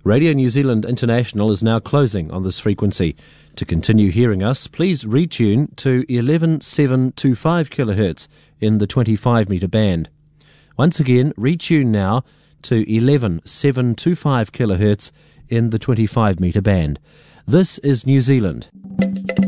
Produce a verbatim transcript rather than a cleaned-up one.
Radio New Zealand International is now closing on this frequency. To continue hearing us, please retune to eleven seven two five kilohertz in the twenty-five metre band. Once again, retune now to eleven seven two five kilohertz in the twenty-five metre band. This is New Zealand.